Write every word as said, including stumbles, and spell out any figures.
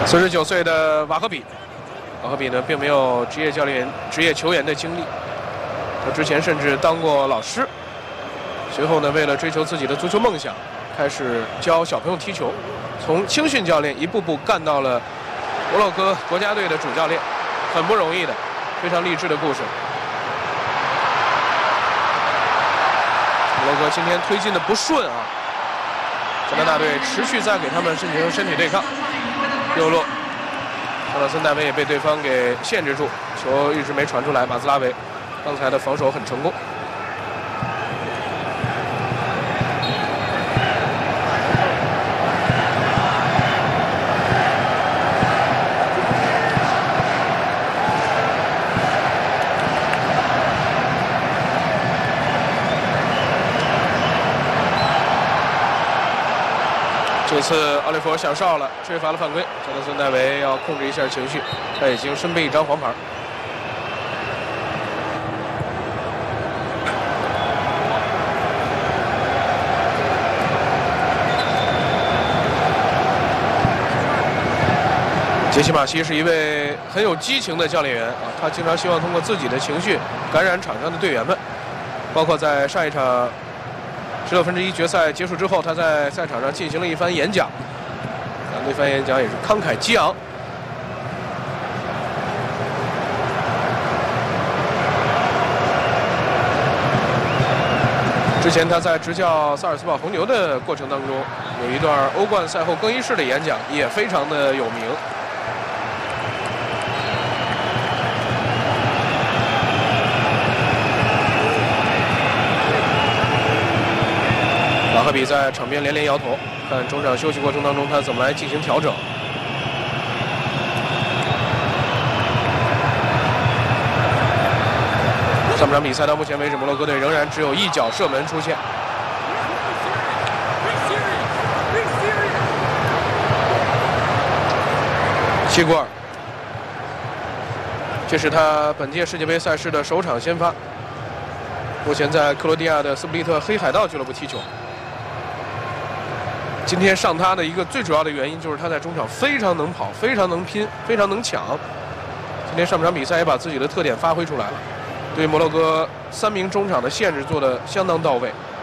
四十九岁的瓦赫比，瓦赫比呢并没有职业教练、职业球员的经历，他之前甚至当过老师。随后呢，为了追求自己的足球梦想，开始教小朋友踢球，从青训教练一步步干到了摩洛哥国家队的主教练，很不容易的，非常励志的故事。摩洛哥今天推进的不顺啊，加拿大队持续在给他们进行身体对抗。右路，乔纳森·戴维也被对方给限制住，球一直没传出来。马兹拉维刚才的防守很成功。这次奥利弗想哨了，吹罚了犯规。乔纳森·戴维要控制一下情绪，他已经身背一张黄牌。杰西·马西是一位很有激情的教练员啊，他经常希望通过自己的情绪感染场上的队员们，包括在上一场十六分之一决赛结束之后，他在赛场上进行了一番演讲，啊，那番演讲也是慷慨激昂。之前他在执教萨尔茨堡红牛的过程当中，有一段欧冠赛后更衣室的演讲，也非常的有名。瓦赫比在场边连连摇头，看中场休息过程当中他怎么来进行调整。上半场比赛到目前为止，摩洛哥队仍然只有一脚射门出现。齐古尔，这是他本届世界杯赛事的首场先发，目前在克罗地亚的斯普利特黑海盗俱乐部踢球。今天上他的一个最主要的原因就是他在中场非常能跑，非常能拼，非常能抢。今天上半场比赛也把自己的特点发挥出来了，对摩洛哥三名中场的限制做得相当到位。